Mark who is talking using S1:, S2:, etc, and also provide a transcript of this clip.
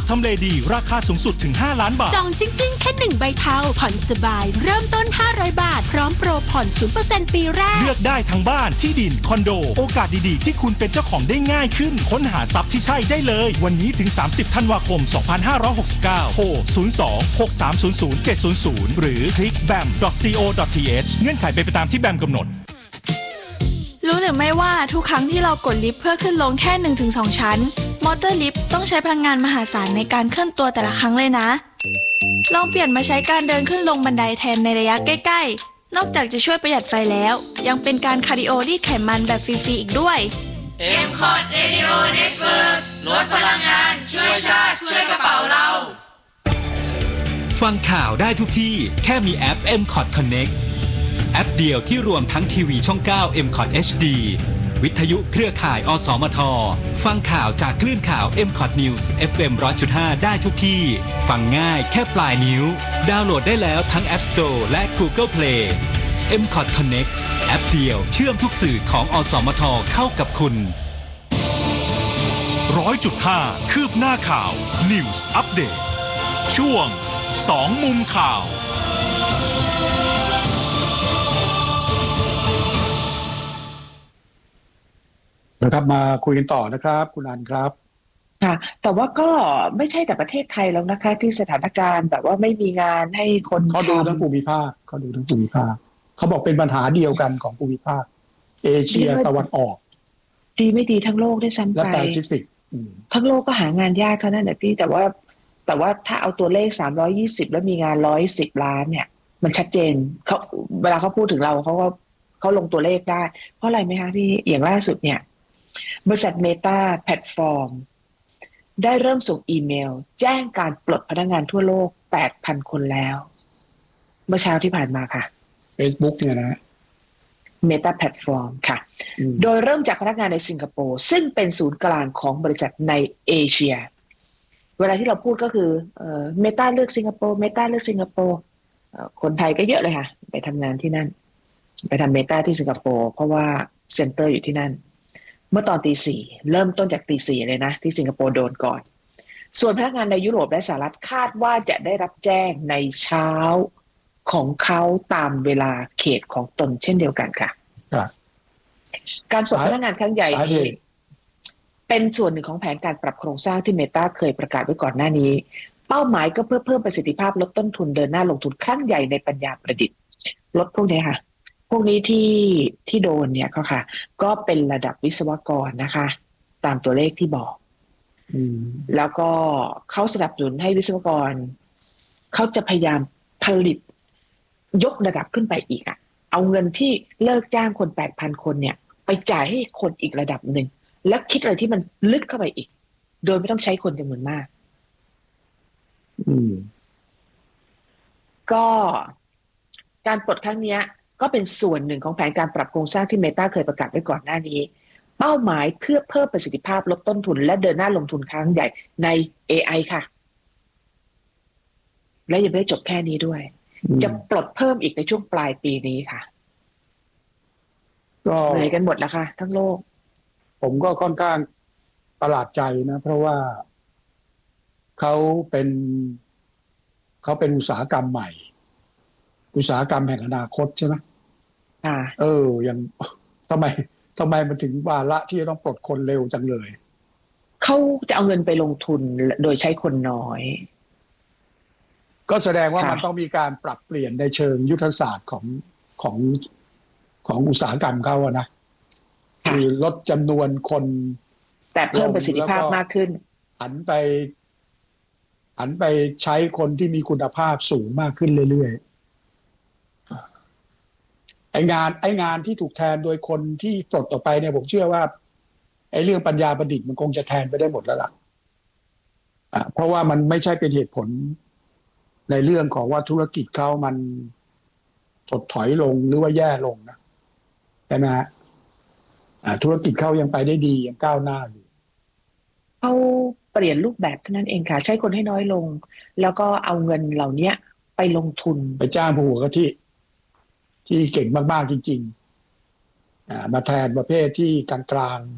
S1: จากทำเลดีราคาสูงสุดถึง5 ล้านบาท
S2: จองจริงๆแค่1ใบเทาผ่อนสบายเริ่มต้น500 บาทพร้อมโปรผ่อน 0% ปีแรก
S1: เลือกได้ทั้งบ้านที่ดินคอนโดโอกาสดีๆที่คุณเป็นเจ้าของได้ง่ายขึ้นค้นหาทรัพย์ที่ใช่ได้เลยวันนี้ถึง30ธันวาคม2569โทร02-6300-700หรือคลิก bam.co.th เงื่อนไขเป็นไปตามที่แบมกำหนด
S3: รู้หรือไม่ว่าทุกครั้งที่เรากดลิฟต์เพื่อขึ้นลงแค่ 1-2 ชั้นมอเตอร์ลิฟต์ต้องใช้พลังงานมหาศาลในการเคลื่อนตัวแต่ละครั้งเลยนะลองเปลี่ยนมาใช้การเดินขึ้นลงบันไดแทนในระยะใกล้ๆนอกจากจะช่วยประหยัดไฟแล้วยังเป็นการคาร์ดิโอรีดไขมันแบบฟรีๆอีกด้วย
S4: M-Cot Radio Network ลดพลังงานช่วยชาติช่วยกระเป๋าเรา
S5: ฟังข่าวได้ทุกที่แค่มีแอป M-Cot Connect แอปเดียวที่รวมทั้งทีวีช่อง 9 M-Cot HD วิทยุเครือข่ายอสมทฟังข่าวจากคลื่นข่าว M-Cot News FM 100.5 ได้ทุกที่ฟังง่ายแค่ปลายนิ้วดาวน์โหลดได้แล้วทั้ง App Store และ Google Play M-Cot Connect แอปเดียวเชื่อมทุกสื่อของอสมทเข้ากับคุณ
S1: 100.5 คืบหน้าข่าว News Update ช่วง2 มุมข่าว
S6: นะครับมาคุยกันต่อนะครับคุณอันครับ
S7: ค่ะแต่ว่าก็ไม่ใช่แต่ประเทศไทยแล้วนะคะที่สถานการณ์แบบว่าไม่มีงานให้คน
S6: เขาดูทั้งภูมิภาคเขาบอกเป็นปัญหาเดียวกันของภูมิภาคเอเชียตะวันออก
S7: ดีไม่ดีทั้งโลกด้วยซ้ำไป
S6: และแปซิฟิก
S7: ทั้งโลกก็หางานยากเท่านั้นแหละพี่แต่ว่าถ้าเอาตัวเลข320แล้วมีงาน110 ล้านเนี่ยมันชัดเจนเขาเวลาเขาพูดถึงเราเขาลงตัวเลขได้เพราะอะไรไหมคะพี่อย่างล่าสุดเนี่ยบริษัท Meta แพลตฟอร์มได้เริ่มส่งอีเมลแจ้งการปลดพนักงานทั่วโลก 8,000 คนแล้วเมื่อเช้าที่ผ่านมาค่ะ
S6: Facebook เนี่ยนะ
S7: Meta แพลตฟอร์มค่ะโดยเริ่มจากพนักงานในสิงคโปร์ซึ่งเป็นศูนย์กลางของบริษัทในเอเชียเวลาที่เราพูดก็คือMeta เลือกสิงคโปร์ Meta เลือกสิงคโปร์คนไทยก็เยอะเลยค่ะไปทำงานที่นั่นไปทำ Meta ที่สิงคโปร์เพราะว่าเซ็นเตอร์อยู่ที่นั่นเมื่อตอนตี 4เริ่มต้นจากตี 4เลยนะที่สิงคโปร์โดนก่อนส่วนพนักงานในยุโรปและสหรัฐคาดว่าจะได้รับแจ้งในเช้าของเขาตามเวลาเขตของตนเช่นเดียวกันค่ะการปลดพนักงานครั้งใหญ่นี้เป็นส่วนหนึ่งของแผนการปรับโครงสร้างที่ Meta เคยประกาศไว้ก่อนหน้านี้เป้าหมายก็เพื่อเพิ่มประสิทธิภาพลดต้นทุนเดินหน้าลงทุนครั้งใหญ่ในปัญญาประดิษฐ์ลดพวกนี้ค่ะพวกนี้ที่โดนเนี่ยก็เป็นระดับวิศวกรนะคะตามตัวเลขที่บอกแล้วก็เขาสนับสนุนให้วิศวกรเขาจะพยายามผลิตยกระดับขึ้นไปอีกเอาเงินที่เลิกจ้างคน 8,000 คนเนี่ยไปจ่ายให้คนอีกระดับหนึ่งแล้วคิดอะไรที่มันลึกเข้าไปอีกโดยไม่ต้องใช้คนจำนวนมากก็การปลดครั้งนี้ก็เป็นส่วนหนึ่งของแผนการปรับโครงสร้างที่ Meta เคยประกาศไว้ก่อนหน้านี้เป้าหมายเพื่อเพิ่มประสิทธิภาพลดต้นทุนและเดินหน้าลงทุนครั้งใหญ่ใน AI ค่ะและยังไม่ได้จบแค่นี้ด้วยจะปลดเพิ่มอีกในช่วงปลายปีนี้ค่ะก็เหนื่อยกันหมดแล้วค่ะทั้งโลก
S6: ผมก็ค่อนข้างประหลาดใจนะเพราะว่าเขาเป็นอุตสาหกรรมใหม่อุตสาหกรรมแห่งอนาคตใช่ไหมอย่างทำไมมันถึงวาระที่จะต้องปลดคนเร็วจังเลย
S7: เขาจะเอาเงินไปลงทุนโดยใช้คนน้อย
S6: ก็แสดงว่ามันต้องมีการปรับเปลี่ยนในเชิงยุทธศาสตร์ของอุตสาหกรรมเขาอะนะคือลดจำนวนคน
S7: แต่เพิ่มประสิทธิภาพมากขึ้น
S6: หันไปใช้คนที่มีคุณภาพสูงมากขึ้นเรื่อยๆไองานที่ถูกแทนโดยคนที่ปลดออกไปเนี่ยผมเชื่อว่าไอเรื่องปัญญาประดิษฐ์มันคงจะแทนไปได้หมดแล้วล่ะเพราะว่ามันไม่ใช่เป็นเหตุผลในเรื่องของว่าธุรกิจเขามันถดถอยลงหรือว่าแย่ลงนะใช่ไหมฮะธุรกิจเขายังไปได้ดียังก้าวหน้าอยู่
S7: เขาเปลี่ยนรูปแบบเท่านั้นเองค่ะใช้คนให้น้อยลงแล้วก็เอาเงินเหล่านี้ไปลงทุน
S6: ไปจ้างผู้หัวกะทิที่เก่งมากๆจริงๆมาแทนประเภทที่กลาง